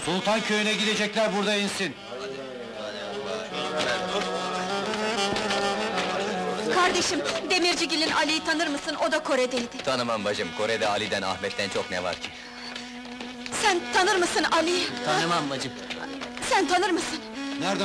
Sultan köyüne gidecekler, burada insin. Kardeşim, Demircigil'in Ali'yi tanır mısın? O da Kore'deydi. Tanımam bacım, Kore'de Ali'den, Ahmet'ten çok ne var ki? Sen tanır mısın Ali'yi? Tanımam bacım. Sen tanır mısın? Nereden